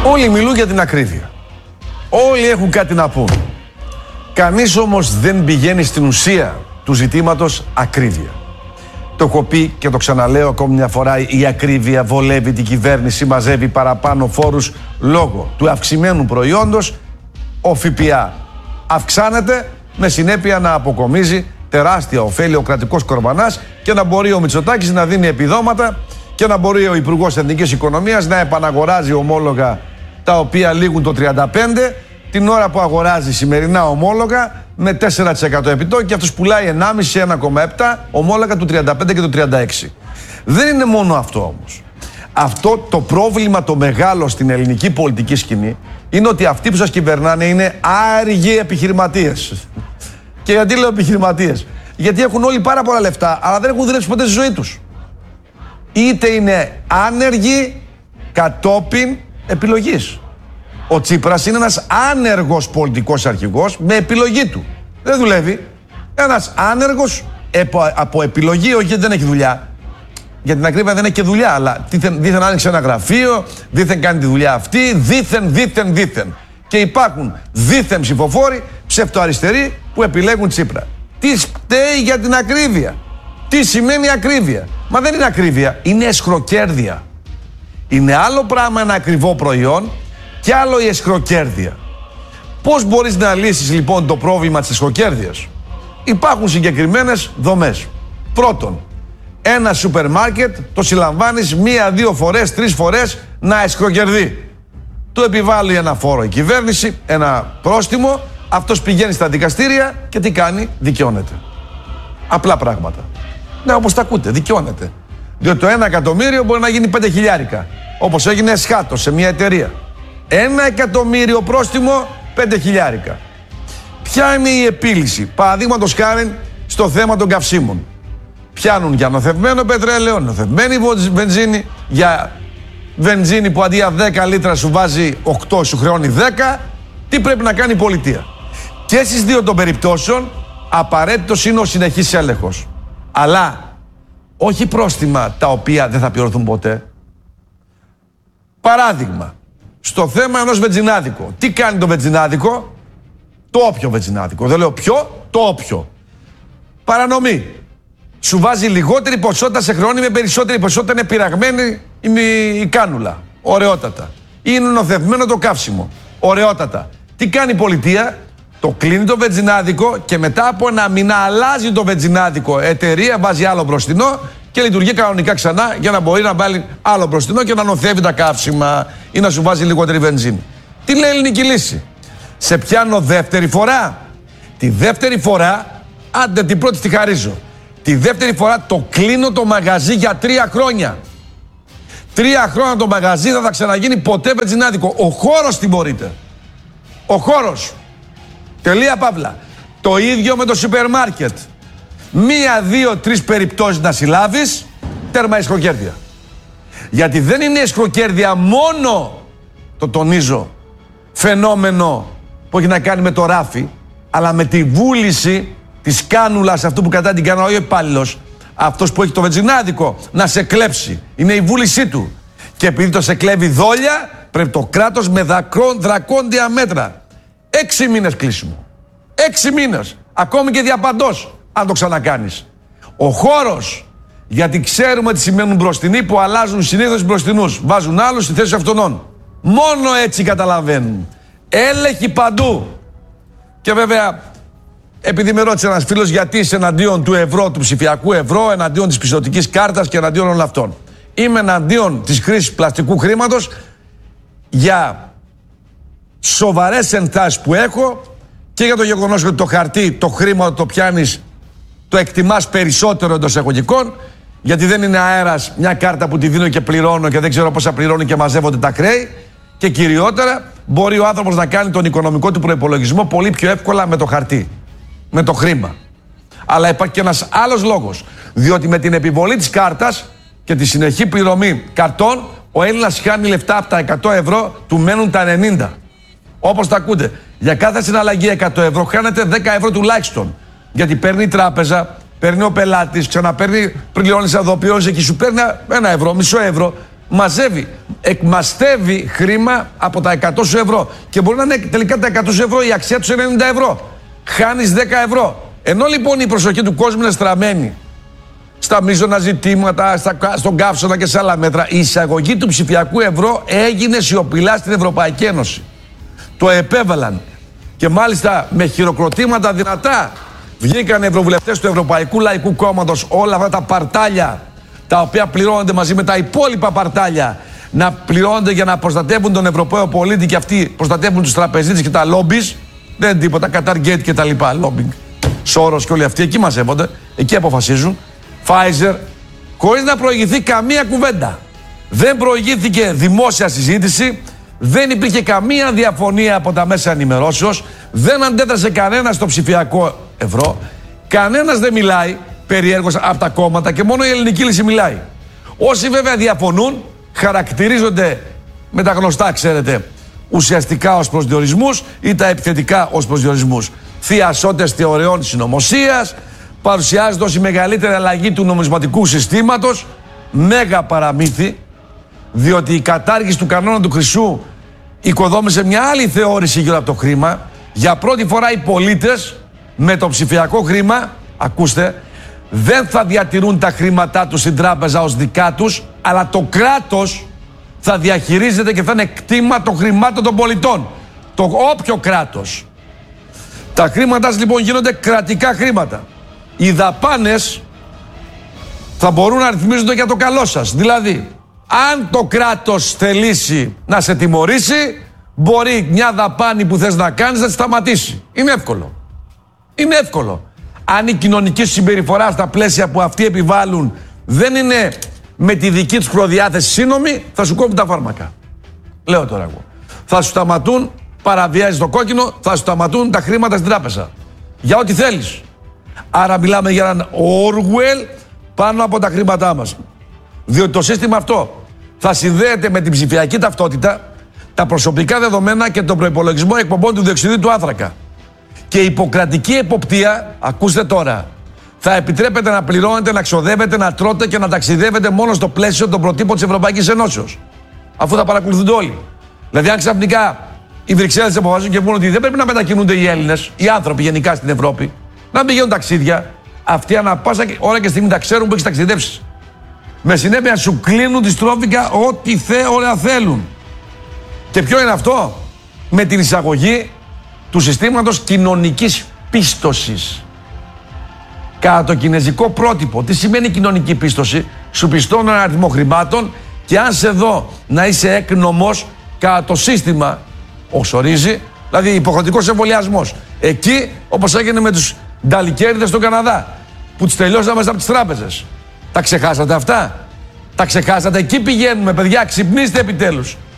Όλοι μιλούν για την ακρίβεια. Όλοι έχουν κάτι να πούν. Κανείς όμως δεν πηγαίνει στην ουσία του ζητήματος ακρίβεια. Το έχω πει και το ξαναλέω ακόμη μια φορά, η ακρίβεια βολεύει την κυβέρνηση, μαζεύει παραπάνω φόρους λόγω του αυξημένου προϊόντος. Ο ΦΠΑ αυξάνεται με συνέπεια να αποκομίζει τεράστια ωφέλη ο κρατικός κορβανάς και να μπορεί ο Μητσοτάκης να δίνει επιδόματα και να μπορεί ο Υπουργός Εθνικής Οικονομίας να επαναγοράζει ομόλογα τα οποία λήγουν το 35 την ώρα που αγοράζει σημερινά ομόλογα με 4% επιτόκιο και αυτός πουλάει 1,5-1,7 ομόλογα του 35 και του 36. Δεν είναι μόνο αυτό όμως. Αυτό το πρόβλημα το μεγάλο στην ελληνική πολιτική σκηνή είναι ότι αυτοί που σας κυβερνάνε είναι άργοι επιχειρηματίες. Και γιατί λέω επιχειρηματίες? Γιατί έχουν όλοι πάρα πολλά λεφτά, αλλά δεν έχουν δουλέψει ποτέ στη ζωή τους. Είτε είναι άνεργοι κατόπιν επιλογής. Ο Τσίπρας είναι ένας άνεργος πολιτικός αρχηγός με επιλογή του. Δεν δουλεύει. Ένας άνεργος από επιλογή, όχι γιατί δεν έχει δουλειά. Για την ακρίβεια δεν έχει και δουλειά, αλλά δήθεν άνοιξε ένα γραφείο, δήθεν κάνει τη δουλειά αυτή, δήθεν. Και υπάρχουν δήθεν ψηφοφόροι, ψευτοαριστεροί, που επιλέγουν Τσίπρα. Τι φταίει για την ακρίβεια? Τι σημαίνει ακρίβεια? Μα δεν είναι ακρίβεια, είναι εσχροκέρδεια. Είναι άλλο πράγμα ένα ακριβό προϊόν και άλλο η εσχροκέρδεια. Πώς μπορείς να λύσεις λοιπόν το πρόβλημα της εσχροκέρδειας? Υπάρχουν συγκεκριμένες δομές. Πρώτον, ένα σούπερ μάρκετ το συλλαμβάνεις 1-2 φορές, 3 φορές να εσχροκερδεί. Του επιβάλλει ένα φόρο η κυβέρνηση, ένα πρόστιμο, αυτός πηγαίνει στα δικαστήρια και τι κάνει? Δικαιώνεται. Απλά πράγματα. Ναι, όπως τα ακούτε, δικαιώνεται. Διότι το 1 εκατομμύριο μπορεί να γίνει 5 χιλιάρικα. Όπως έγινε εσχάτως σε μια εταιρεία. 1 εκατομμύριο πρόστιμο, 5 χιλιάρικα. Ποια είναι η επίλυση? Παραδείγματος χάριν στο θέμα των καυσίμων. Πιάνουν για νοθευμένο πετρέλαιο, νοθευμένη βενζίνη, για βενζίνη που αντί για 10 λίτρα σου βάζει 8, σου χρεώνει 10. Τι πρέπει να κάνει η πολιτεία? Και στις δύο των περιπτώσεων απαραίτητος είναι ο συνεχής έλεγχος. Αλλά όχι πρόστιμα τα οποία δεν θα πληρωθούν ποτέ. Παράδειγμα, στο θέμα ενός βενζινάδικου. Τι κάνει το βενζινάδικο? Το όποιο βενζινάδικο. Δεν λέω ποιο, το όποιο. Παρανομή. Σου βάζει λιγότερη ποσότητα, σε χρεώνει με περισσότερη ποσότητα, είναι πειραγμένη η κάνουλα. Ωραιότατα. Είναι νοθευμένο το καύσιμο. Ωραιότατα. Τι κάνει η πολιτεία? Το κλείνει το βενζινάδικο και μετά από ένα μήνα αλλάζει το βενζινάδικο εταιρεία, βάζει άλλο μπροστινό και λειτουργεί κανονικά ξανά για να μπορεί να βάλει άλλο μπροστινό και να νοθεύει τα καύσιμα ή να σου βάζει λιγότερη βενζίνη. Τι λέει η ελληνική λύση? Σε πιάνω δεύτερη φορά. Τη δεύτερη φορά, άντε την πρώτη τη χαρίζω. Τη δεύτερη φορά το κλείνω το μαγαζί για 3 χρόνια. 3 χρόνια το μαγαζί δεν θα ξαναγίνει ποτέ βενζινάδικο. Ο χώρος τιμωρείται. Ο χώρος. Τελεία παύλα. Το ίδιο με το σούπερ μάρκετ. 1, 2, 3 περιπτώσεις να συλλάβεις, τέρμα εσχροκέρδεια. Γιατί δεν είναι εσχροκέρδεια μόνο, το τονίζω, φαινόμενο που έχει να κάνει με το ράφι, αλλά με τη βούληση της κάνουλας, αυτού που κρατάει την κάνουλα, ο υπάλληλος, αυτός που έχει το βενζινάδικο, να σε κλέψει. Είναι η βούλησή του. Και επειδή το σε κλέβει δόλια, πρέπει το κράτος με δρακόντια μέτρα. 6 μήνες κλείσιμο. 6 μήνες. Ακόμη και διαπαντός, αν το ξανακάνεις. Ο χώρος, γιατί ξέρουμε τι σημαίνουν μπροστινοί που αλλάζουν συνήθως μπροστινούς. Βάζουν άλλους στη θέση αυτών. Μόνο έτσι καταλαβαίνουν. Έλεγχοι παντού. Και βέβαια, επειδή με ρώτησε ένας φίλος γιατί είσαι εναντίον του ευρώ, του ψηφιακού ευρώ, εναντίον της πιστωτικής κάρτας και εναντίον όλων αυτών. Είμαι εναντίον της χρήσης πλαστικού χρήματος για σοβαρές ενστάσεις που έχω και για το γεγονός ότι το χαρτί, το χρήμα το πιάνεις, το εκτιμάς περισσότερο εντός εισαγωγικών, γιατί δεν είναι αέρας μια κάρτα που τη δίνω και πληρώνω και δεν ξέρω πόσα πληρώνω και μαζεύονται τα χρέη. Και κυριότερα, μπορεί ο άνθρωπος να κάνει τον οικονομικό του προϋπολογισμό πολύ πιο εύκολα με το χαρτί, με το χρήμα. Αλλά υπάρχει και ένας άλλος λόγος. Διότι με την επιβολή της κάρτας και τη συνεχή πληρωμή καρτών, ο Έλληνας χάνει λεφτά από τα 100 ευρώ, του μένουν τα 90. Όπως τα ακούτε, για κάθε συναλλαγή 100 ευρώ χάνεται 10 ευρώ τουλάχιστον. Γιατί παίρνει η τράπεζα, παίρνει ο πελάτης, ξαναπαίρνει, πληρώνεις εδώ, πληρώνεις εκεί, σου παίρνει 1 ευρώ, μισό ευρώ. μαζεύει, εκμαστεύει χρήμα από τα 100 σου ευρώ. Και μπορεί να είναι τελικά τα 100 σου ευρώ η αξία του 90 ευρώ. Χάνεις 10 ευρώ. Ενώ λοιπόν η προσοχή του κόσμου είναι στραμμένη στα μείζωνα ζητήματα, στον καύσωνα και σε άλλα μέτρα, η εισαγωγή του ψηφιακού ευρώ έγινε σιωπηλά στην Ευρωπαϊκή Ένωση. Το επέβαλαν. Και μάλιστα με χειροκροτήματα δυνατά βγήκαν ευρωβουλευτές του Ευρωπαϊκού Λαϊκού Κόμματος, όλα αυτά τα παρτάλια τα οποία πληρώνονται μαζί με τα υπόλοιπα παρτάλια να πληρώνονται για να προστατεύουν τον Ευρωπαίο πολίτη, και αυτοί προστατεύουν τους τραπεζίτες και τα λόμπις. Δεν είναι τίποτα, Qatargate και τα λοιπά, λόμπινγκ. Σόρος και όλοι αυτοί εκεί μαζεύονται, εκεί αποφασίζουν. Pfizer, χωρίς να προηγηθεί καμία κουβέντα. Δεν προηγήθηκε δημόσια συζήτηση, δεν υπήρχε καμία διαφωνία από τα μέσα ενημερώσεως, δεν αντέδρασε κανένας στο ψηφιακό ευρώ, κανένας δεν μιλάει περιέργως από τα κόμματα και μόνο η ελληνική λύση μιλάει. Όσοι βέβαια διαφωνούν χαρακτηρίζονται με τα γνωστά, ξέρετε, ουσιαστικά ως προσδιορισμούς ή τα επιθετικά ως προσδιορισμούς. Θειασότες θεωριών συνωμοσίας, παρουσιάζεται ως η μεγαλύτερη αλλαγή του νομισματικού συστήματος, μέγα παραμύθι, διότι η κατάργηση του κανόνα του χρυσού οικοδόμησε μια άλλη θεώρηση γύρω από το χρήμα. Για πρώτη φορά οι πολίτες με το ψηφιακό χρήμα, ακούστε, δεν θα διατηρούν τα χρήματά τους στην τράπεζα ως δικά τους, αλλά το κράτος θα διαχειρίζεται και θα είναι κτήμα των χρημάτων των πολιτών. Το όποιο κράτος. Τα χρήματά λοιπόν γίνονται κρατικά χρήματα. Οι δαπάνες θα μπορούν να ρυθμίζονται για το καλό σας. Δηλαδή, αν το κράτος θελήσει να σε τιμωρήσει, μπορεί μια δαπάνη που θες να κάνεις να τη σταματήσει. Είναι εύκολο. Είναι εύκολο. Αν η κοινωνική συμπεριφορά στα πλαίσια που αυτοί επιβάλλουν δεν είναι με τη δική τους προδιάθεση σύνομη, θα σου κόβουν τα φάρμακα. Λέω τώρα εγώ. Θα σου σταματούν, παραβιάζεις το κόκκινο, θα σου σταματούν τα χρήματα στην τράπεζα. Για ό,τι θέλεις. Άρα μιλάμε για έναν Orwell πάνω από τα χρήματά μας. Διότι το σύστημα αυτό θα συνδέεται με την ψηφιακή ταυτότητα, τα προσωπικά δεδομένα και τον προϋπολογισμό εκπομπών του διοξειδίου του άνθρακα. Και η υποκρατική εποπτεία, ακούστε τώρα, θα επιτρέπεται να πληρώνετε, να ξοδεύετε, να τρώτε και να ταξιδεύετε μόνο στο πλαίσιο των προτύπων της Ευρωπαϊκής Ενώσεως. Αφού θα παρακολουθούνται όλοι. Δηλαδή, αν ξαφνικά οι Βρυξέλλες αποφασίζουν και πούν ότι δεν πρέπει να μετακινούνται οι Έλληνες, οι άνθρωποι γενικά στην Ευρώπη, να πηγαίνουν ταξίδια, αυτοί ανά πάσα ώρα και στιγμή τα ξέρουν που έχεις ταξιδέψει. Με συνέπεια σου κλείνουν τη στρόφικα ό,τι όλα θέλουν. Και ποιο είναι αυτό? Με την εισαγωγή του συστήματος κοινωνικής πίστοσης. Κατά το κινεζικό πρότυπο. Τι σημαίνει κοινωνική πίστοση? Σου πιστώνω ένα αριθμό χρημάτων και αν σε δω να είσαι έκνομος κατά το σύστημα ως ορίζει, δηλαδή υποχρεωτικός εμβολιασμός. Εκεί, όπως έγινε με τους νταλικέριδες στον Καναδά, που τους τελειώσαμε μέσα από τις τράπεζες. Τα ξεχάσατε αυτά? Τα ξεχάσατε? Εκεί πηγαίνουμε, παιδιά, ξυπνήστε επιτέλους.